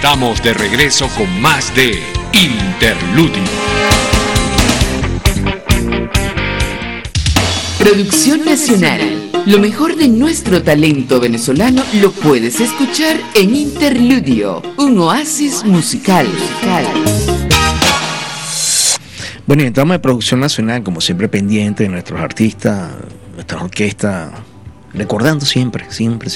estamos de regreso con más de Interludio. Producción nacional. Lo mejor de nuestro talento venezolano lo puedes escuchar en Interludio, un oasis musical. Bueno, y entramos en producción nacional, como siempre pendiente de nuestros artistas, nuestras orquestas, recordando siempre.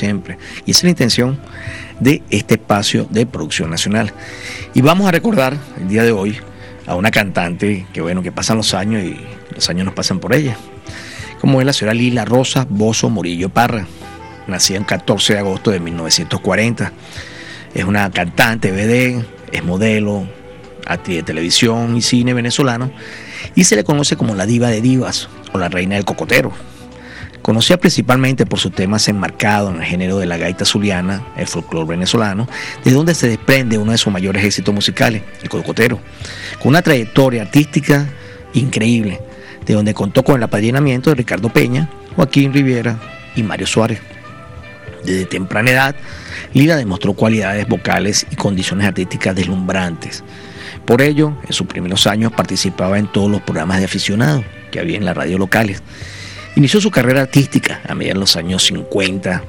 Y esa es la intención de este espacio de producción nacional. Y vamos a recordar el día de hoy a una cantante que pasan los años y los años nos pasan por ella, como es la señora Lila Rosa Bozzo Murillo Parra, nacida el 14 de agosto de 1940. Es una cantante, vedette, es modelo, actriz de televisión y cine venezolano, y se le conoce como la diva de divas o la reina del cocotero. Conocida principalmente por sus temas enmarcados en el género de la gaita zuliana, el folclore venezolano, de donde se desprende uno de sus mayores éxitos musicales, el cocotero, con una trayectoria artística increíble, de donde contó con el apadrinamiento de Ricardo Peña, Joaquín Rivera y Mario Suárez. Desde temprana edad, Lila demostró cualidades vocales y condiciones artísticas deslumbrantes. Por ello, en sus primeros años participaba en todos los programas de aficionados que había en las radios locales. Inició su carrera artística a mediados de los años 50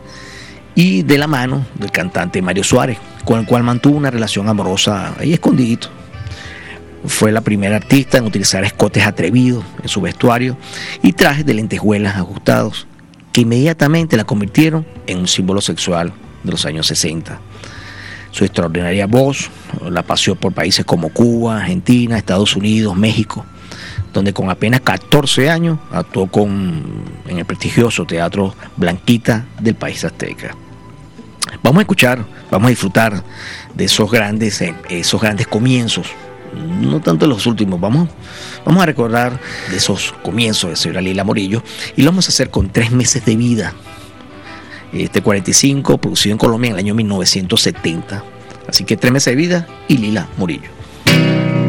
y de la mano del cantante Mario Suárez, con el cual mantuvo una relación amorosa y escondidito. Fue la primera artista en utilizar escotes atrevidos en su vestuario y trajes de lentejuelas ajustados, que inmediatamente la convirtieron en un símbolo sexual de los años 60. Su extraordinaria voz la paseó por países como Cuba, Argentina, Estados Unidos, México, donde con apenas 14 años actuó en el prestigioso Teatro Blanquita del país azteca. Vamos a disfrutar de esos grandes comienzos, no tanto los últimos. Vamos a recordar de esos comienzos de señora Lila Murillo, y lo vamos a hacer con 3 meses de vida. 45, producido en Colombia en el año 1970. Así que 3 meses de vida y Lila Murillo.